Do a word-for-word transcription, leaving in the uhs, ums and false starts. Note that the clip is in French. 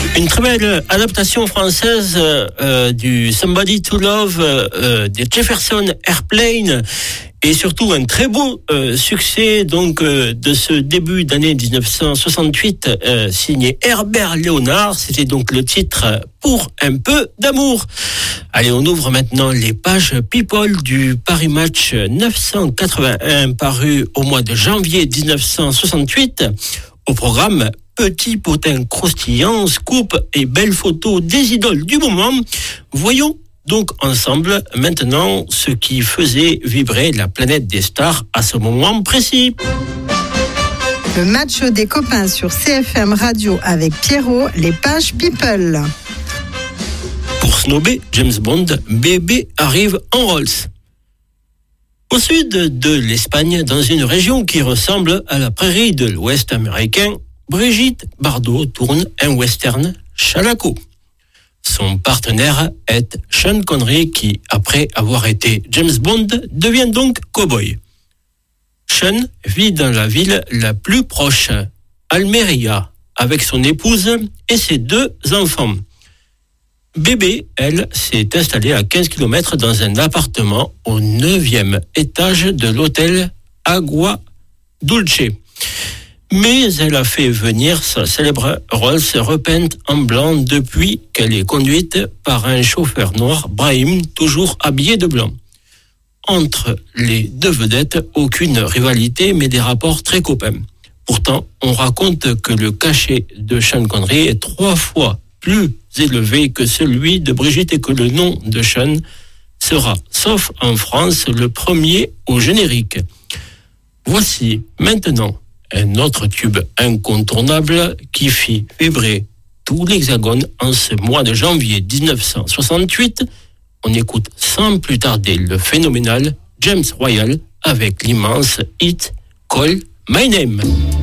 Une très belle adaptation française euh, du Somebody to Love euh, des Jefferson Airplane et surtout un très beau euh, succès donc euh, de ce début d'année dix-neuf cent soixante-huit euh, signé Herbert Léonard. C'était donc le titre Pour un peu d'amour. Allez, on ouvre maintenant les pages People du Paris Match neuf cent quatre-vingt-un paru au mois de janvier dix-neuf cent soixante-huit. Au programme, petit potin croustillant, scoop et belles photos des idoles du moment. Voyons donc ensemble maintenant ce qui faisait vibrer la planète des stars à ce moment précis. Le match des copains sur C F M Radio avec Pierrot, les pages People. Pour snober James Bond, bébé arrive en Rolls. Au sud de l'Espagne, dans une région qui ressemble à la prairie de l'Ouest américain, Brigitte Bardot tourne un western Chalaco. Son partenaire est Sean Connery qui, après avoir été James Bond, devient donc cow-boy. Sean vit dans la ville la plus proche, Almeria, avec son épouse et ses deux enfants. Bébé, elle, s'est installée à quinze kilomètres dans un appartement au neuvième étage de l'hôtel Agua Dulce. Mais elle a fait venir sa célèbre Rolls repeinte en blanc depuis qu'elle est conduite par un chauffeur noir, Brahim, toujours habillé de blanc. Entre les deux vedettes, aucune rivalité, mais des rapports très copains. Pourtant, on raconte que le cachet de Sean Connery est trois fois plus élevé que celui de Brigitte et que le nom de Sean sera, sauf en France, le premier au générique. Voici maintenant un autre tube incontournable qui fit vibrer tout l'Hexagone en ce mois de janvier dix-neuf cent soixante-huit. On écoute sans plus tarder le phénoménal James Royal avec l'immense hit Call My Name.